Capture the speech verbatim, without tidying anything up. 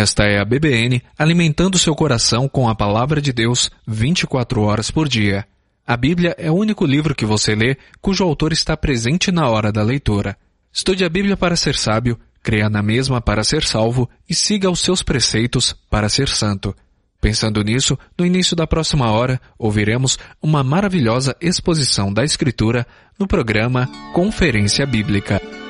Esta é a B B N, alimentando seu coração com a Palavra de Deus vinte e quatro horas por dia. A Bíblia é o único livro que você lê cujo autor está presente na hora da leitura. Estude a Bíblia para ser sábio, creia na mesma para ser salvo e siga os seus preceitos para ser santo. Pensando nisso, no início da próxima hora, ouviremos uma maravilhosa exposição da Escritura no programa Conferência Bíblica.